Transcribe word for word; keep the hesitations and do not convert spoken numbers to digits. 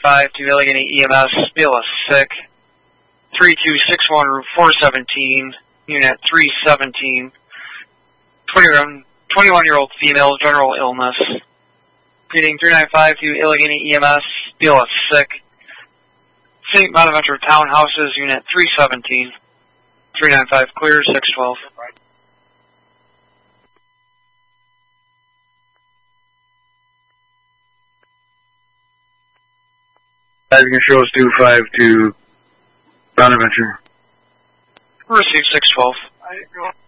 five to Allegheny E M S, B L S sick. three two six one, Route four seventeen, Unit three seventeen. twenty-one-year-old female, general illness. Reading three nine five to Allegheny E M S, B L S sick. Saint Bonaventure Townhouses, Unit three seventeen. three nine five clear, six twelve. Diving controls two five to Bonaventure. Receive six twelve.